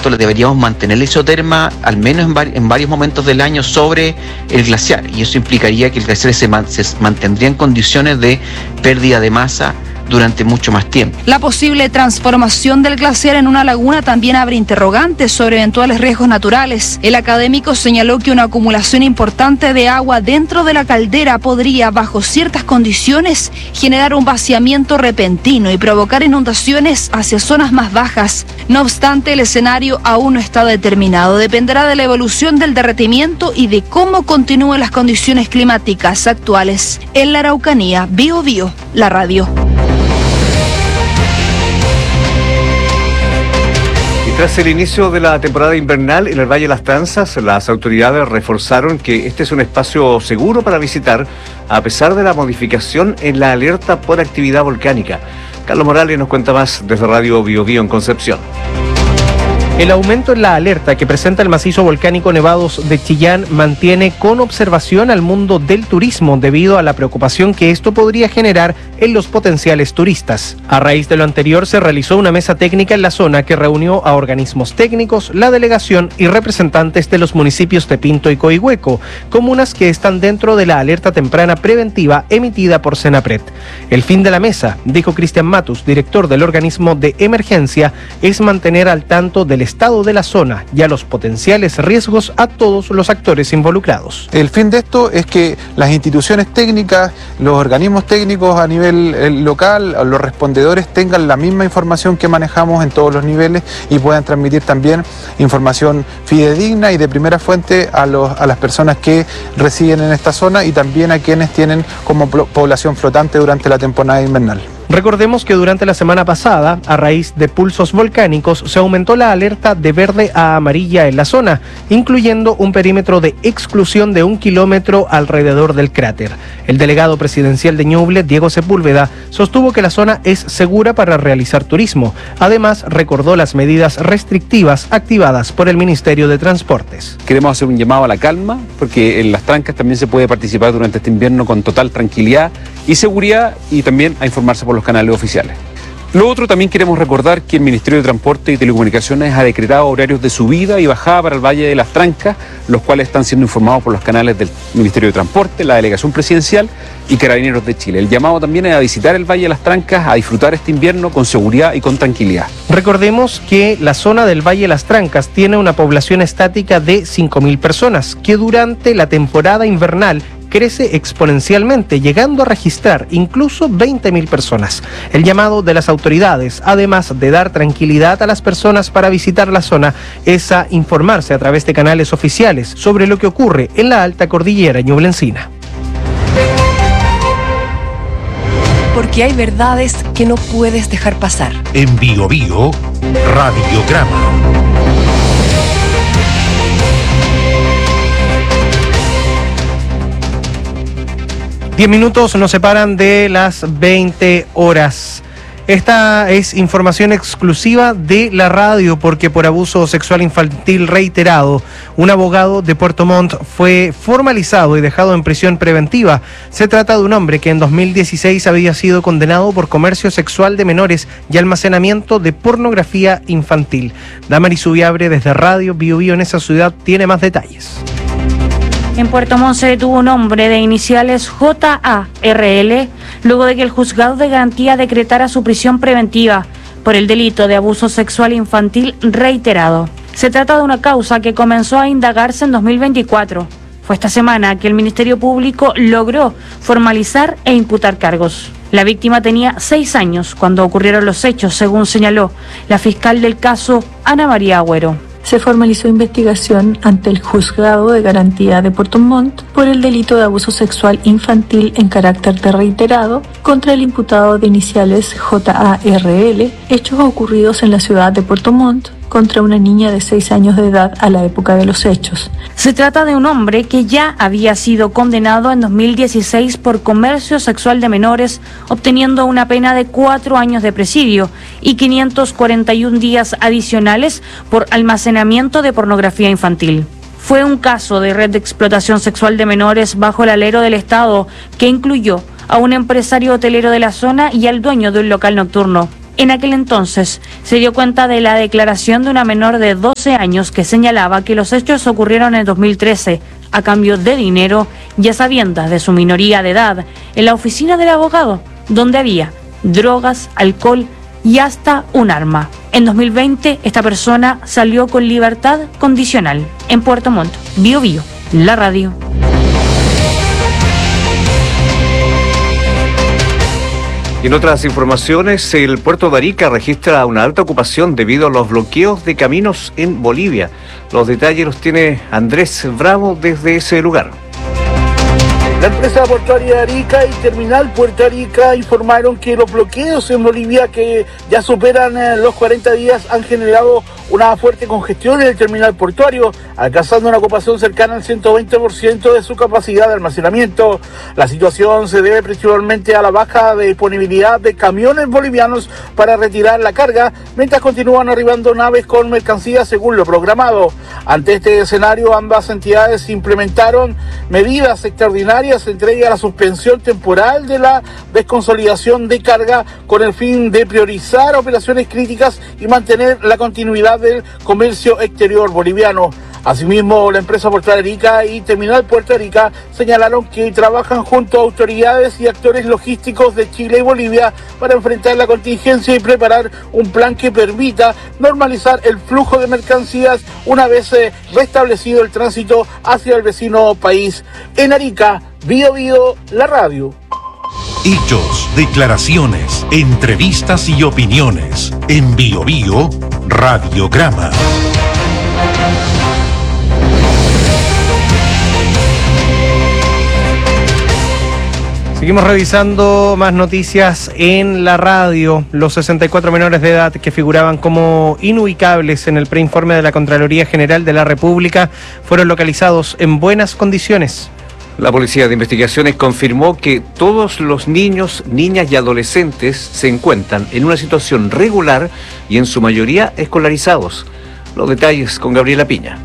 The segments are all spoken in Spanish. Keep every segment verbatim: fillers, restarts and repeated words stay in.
tanto deberíamos mantener la isoterma al menos en, var- en varios momentos del año sobre el glaciar, y eso implicaría que el glaciar se, man- se mantendría en condiciones de pérdida de masa durante mucho más tiempo. La posible transformación del glaciar en una laguna también abre interrogantes sobre eventuales riesgos naturales. El académico señaló que una acumulación importante de agua dentro de la caldera podría, bajo ciertas condiciones, generar un vaciamiento repentino y provocar inundaciones hacia zonas más bajas. No obstante, el escenario aún no está determinado. Dependerá de la evolución del derretimiento y de cómo continúen las condiciones climáticas actuales. En la Araucanía, Bio Bio, la radio. Tras el inicio de la temporada invernal en el Valle de las Tranzas, las autoridades reforzaron que este es un espacio seguro para visitar, a pesar de la modificación en la alerta por actividad volcánica. Carlos Morales nos cuenta más desde Radio Bio Bio en Concepción. El aumento en la alerta que presenta el macizo volcánico Nevados de Chillán mantiene con observación al mundo del turismo debido a la preocupación que esto podría generar en los potenciales turistas. A raíz de lo anterior se realizó una mesa técnica en la zona que reunió a organismos técnicos, la delegación y representantes de los municipios de Pinto y Coihueco, comunas que están dentro de la alerta temprana preventiva emitida por Senapred. El fin de la mesa, dijo Cristian Matus, director del organismo de emergencia, es mantener al tanto del estado de la zona y a los potenciales riesgos a todos los actores involucrados. El fin de esto es que las instituciones técnicas, los organismos técnicos a nivel eh, local, los respondedores tengan la misma información que manejamos en todos los niveles y puedan transmitir también información fidedigna y de primera fuente a, los, a las personas que residen en esta zona y también a quienes tienen como población flotante durante la temporada invernal. Recordemos que durante la semana pasada, a raíz de pulsos volcánicos, se aumentó la alerta de verde a amarilla en la zona, incluyendo un perímetro de exclusión de un kilómetro alrededor del cráter. El delegado presidencial de Ñuble, Diego Sepúlveda, sostuvo que la zona es segura para realizar turismo. Además, recordó las medidas restrictivas activadas por el Ministerio de Transportes. Queremos hacer un llamado a la calma, porque en las trancas también se puede participar durante este invierno con total tranquilidad y seguridad, y también a informarse por los canales oficiales. Lo otro, también queremos recordar que el Ministerio de Transporte y Telecomunicaciones ha decretado horarios de subida y bajada para el Valle de las Trancas, los cuales están siendo informados por los canales del Ministerio de Transporte, la Delegación Presidencial y Carabineros de Chile. El llamado también es a visitar el Valle de las Trancas, a disfrutar este invierno con seguridad y con tranquilidad. Recordemos que la zona del Valle de las Trancas tiene una población estática de cinco mil personas, que durante la temporada invernal crece exponencialmente, llegando a registrar incluso veinte mil personas. El llamado de las autoridades, además de dar tranquilidad a las personas para visitar la zona, es a informarse a través de canales oficiales sobre lo que ocurre en la alta cordillera ñublencina. Porque hay verdades que no puedes dejar pasar. En Bio Bio, Radiograma. Diez minutos nos separan de las veinte horas. Esta es información exclusiva de la radio porque por abuso sexual infantil reiterado, un abogado de Puerto Montt fue formalizado y dejado en prisión preventiva. Se trata de un hombre que en dos mil dieciséis había sido condenado por comercio sexual de menores y almacenamiento de pornografía infantil. Damaris Subiabre desde Radio Bio Bio en esa ciudad tiene más detalles. En Puerto Montt se detuvo un hombre de iniciales J A R L luego de que el juzgado de garantía decretara su prisión preventiva por el delito de abuso sexual infantil reiterado. Se trata de una causa que comenzó a indagarse en dos mil veinticuatro. Fue esta semana que el Ministerio Público logró formalizar e imputar cargos. La víctima tenía seis años cuando ocurrieron los hechos, según señaló la fiscal del caso, Ana María Agüero. Se formalizó investigación ante el Juzgado de Garantía de Puerto Montt por el delito de abuso sexual infantil en carácter de reiterado contra el imputado de iniciales J A R L, hechos ocurridos en la ciudad de Puerto Montt contra una niña de seis años de edad a la época de los hechos. Se trata de un hombre que ya había sido condenado en dos mil dieciséis por comercio sexual de menores, obteniendo una pena de cuatro años de presidio y quinientos cuarenta y un días adicionales por almacenamiento de pornografía infantil. Fue un caso de red de explotación sexual de menores bajo el alero del Estado que incluyó a un empresario hotelero de la zona y al dueño de un local nocturno. En aquel entonces se dio cuenta de la declaración de una menor de doce años que señalaba que los hechos ocurrieron en dos mil trece a cambio de dinero y a sabiendas de su minoría de edad en la oficina del abogado, donde había drogas, alcohol y hasta un arma. En dos mil veinte esta persona salió con libertad condicional. En Puerto Montt, Bio Bio, la radio. Y en otras informaciones, el puerto de Arica registra una alta ocupación debido a los bloqueos de caminos en Bolivia. Los detalles los tiene Andrés Bravo desde ese lugar. La empresa portuaria de Arica y Terminal Puerto Arica informaron que los bloqueos en Bolivia, que ya superan eh, los cuarenta días, han generado una fuerte congestión en el terminal portuario, alcanzando una ocupación cercana al ciento veinte por ciento de su capacidad de almacenamiento. La situación se debe principalmente a la baja de disponibilidad de camiones bolivianos para retirar la carga, mientras continúan arribando naves con mercancías según lo programado. Ante este escenario, ambas entidades implementaron medidas extraordinarias, entre ellas la suspensión temporal de la desconsolidación de carga, con el fin de priorizar operaciones críticas y mantener la continuidad del comercio exterior boliviano. Asimismo, la empresa portuaria Arica y Terminal Puerto Arica señalaron que trabajan junto a autoridades y actores logísticos de Chile y Bolivia para enfrentar la contingencia y preparar un plan que permita normalizar el flujo de mercancías una vez eh, restablecido el tránsito hacia el vecino país. En Arica, Bio Bio, la radio. Hechos, declaraciones, entrevistas y opiniones. En Bio Bio, Radiograma. Seguimos revisando más noticias en la radio. Los sesenta y cuatro menores de edad que figuraban como inubicables en el preinforme de la Contraloría General de la República fueron localizados en buenas condiciones. La Policía de Investigaciones confirmó que todos los niños, niñas y adolescentes se encuentran en una situación regular y en su mayoría escolarizados. Los detalles con Gabriela Piña.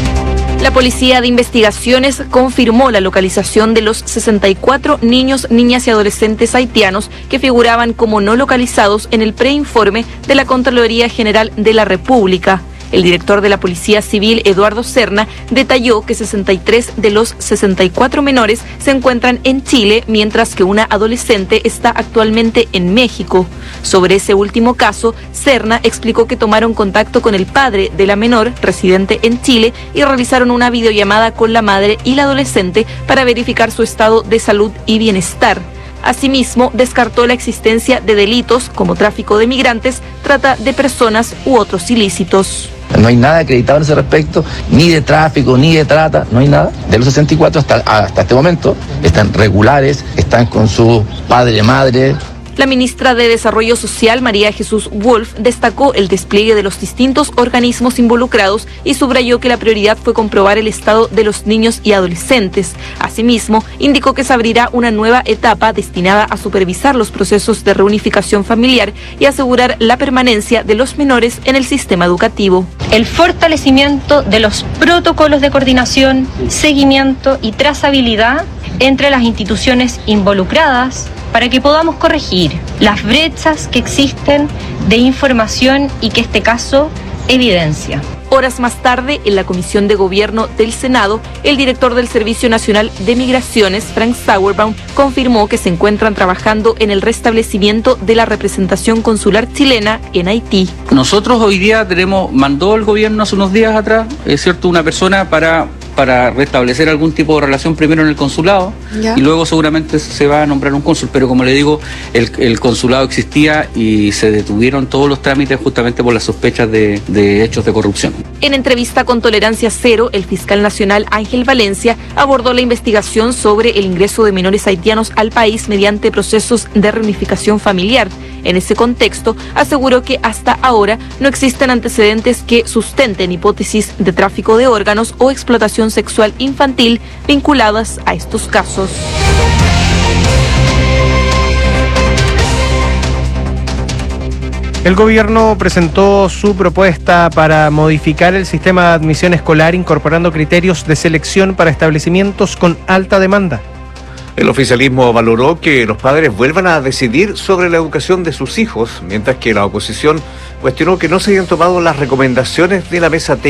La Policía de Investigaciones confirmó la localización de los sesenta y cuatro niños, niñas y adolescentes haitianos que figuraban como no localizados en el preinforme de la Contraloría General de la República. El director de la Policía Civil, Eduardo Serna, detalló que sesenta y tres de los sesenta y cuatro menores se encuentran en Chile, mientras que una adolescente está actualmente en México. Sobre ese último caso, Serna explicó que tomaron contacto con el padre de la menor, residente en Chile, y realizaron una videollamada con la madre y la adolescente para verificar su estado de salud y bienestar. Asimismo, descartó la existencia de delitos como tráfico de migrantes, trata de personas u otros ilícitos. No hay nada acreditado en ese respecto, ni de tráfico, ni de trata, no hay nada. De los sesenta y cuatro hasta, hasta este momento están regulares, están con su padre, madre. La ministra de Desarrollo Social, María Jesús Wolf, destacó el despliegue de los distintos organismos involucrados y subrayó que la prioridad fue comprobar el estado de los niños y adolescentes. Asimismo, indicó que se abrirá una nueva etapa destinada a supervisar los procesos de reunificación familiar y asegurar la permanencia de los menores en el sistema educativo. El fortalecimiento de los protocolos de coordinación, seguimiento y trazabilidad entre las instituciones involucradas, para que podamos corregir las brechas que existen de información y que este caso evidencia. Horas más tarde, en la Comisión de Gobierno del Senado, el director del Servicio Nacional de Migraciones, Frank Sauerbaum, confirmó que se encuentran trabajando en el restablecimiento de la representación consular chilena en Haití. Nosotros hoy día tenemos, mandó el gobierno hace unos días atrás, es cierto, una persona para... para restablecer algún tipo de relación primero en el consulado. ¿Ya? Y luego seguramente se va a nombrar un cónsul, pero como le digo, el, el consulado existía y se detuvieron todos los trámites justamente por las sospechas de, de hechos de corrupción. En entrevista con Tolerancia Cero, el fiscal nacional Ángel Valencia abordó la investigación sobre el ingreso de menores haitianos al país mediante procesos de reunificación familiar. En ese contexto, aseguró que hasta ahora no existen antecedentes que sustenten hipótesis de tráfico de órganos o explotación sexual infantil vinculadas a estos casos. El gobierno presentó su propuesta para modificar el sistema de admisión escolar incorporando criterios de selección para establecimientos con alta demanda. El oficialismo valoró que los padres vuelvan a decidir sobre la educación de sus hijos, mientras que la oposición cuestionó que no se hayan tomado las recomendaciones de la mesa técnica.